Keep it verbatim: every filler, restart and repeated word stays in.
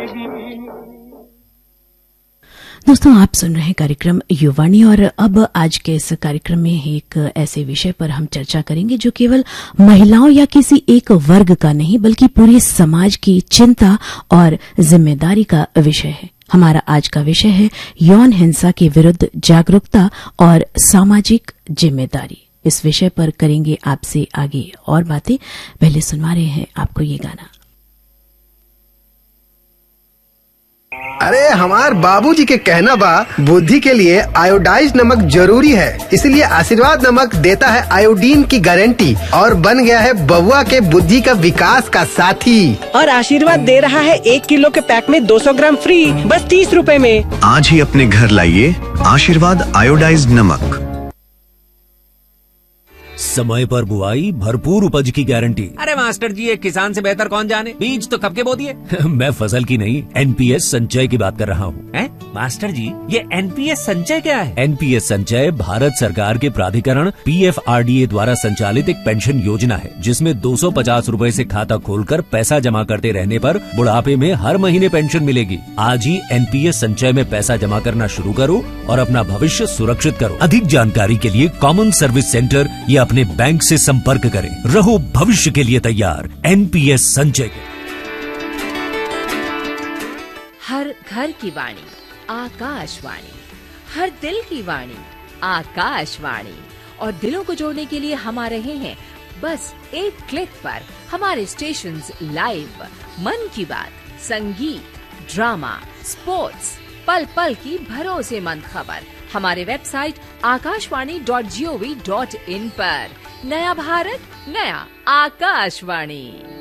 दोस्तों, आप सुन रहे हैं कार्यक्रम युवाणी और अब आज के इस कार्यक्रम में एक ऐसे विषय पर हम चर्चा करेंगे जो केवल महिलाओं या किसी एक वर्ग का नहीं बल्कि पूरे समाज की चिंता और जिम्मेदारी का विषय है। हमारा आज का विषय है यौन हिंसा के विरुद्ध जागरूकता और सामाजिक जिम्मेदारी। इस विषय पर करेंगे आपसे आगे और बातें। पहले सुनवा रहे हैं आपको ये गाना। अरे हमार बाबूजी के कहना बा बुद्धि के लिए आयोडाइज नमक जरूरी है, इसलिए आशीर्वाद नमक देता है आयोडीन की गारंटी और बन गया है बबुआ के बुद्धि का विकास का साथी। और आशीर्वाद दे रहा है एक किलो के पैक में दो सौ ग्राम फ्री बस तीस रुपए में। आज ही अपने घर लाइए आशीर्वाद आयोडाइज नमक। समय पर बुआई, भरपूर उपज की गारंटी। अरे मास्टर जी, एक किसान से बेहतर कौन जाने, बीज तो कब के बो दिए। मैं फसल की नहीं, एनपीएस संचय की बात कर रहा हूँ। हैं? मास्टर जी, ये एनपीएस संचय क्या है? एनपीएस संचय भारत सरकार के प्राधिकरण पीएफआरडीए द्वारा संचालित एक पेंशन योजना है, जिसमें दो सौ पचास रूपए से खाता खोलकर पैसा जमा करते रहने पर बुढ़ापे में हर महीने पेंशन मिलेगी। आज ही एनपीएस संचय में पैसा जमा करना शुरू करो और अपना भविष्य सुरक्षित करो। अधिक जानकारी के लिए कॉमन सर्विस सेंटर या अपने बैंक से संपर्क करें। रहो भविष्य के लिए तैयार। एनपीएस संचय। हर घर की वाणी आकाशवाणी, हर दिल की वाणी आकाशवाणी। और दिलों को जोड़ने के लिए हम आ रहे हैं बस एक क्लिक पर। हमारे स्टेशंस लाइव, मन की बात, संगीत, ड्रामा, स्पोर्ट्स, पल पल की भरोसेमंद खबर हमारे website Akashvani dot G O V dot in पर। नया भारत, नया आकाशवाणी।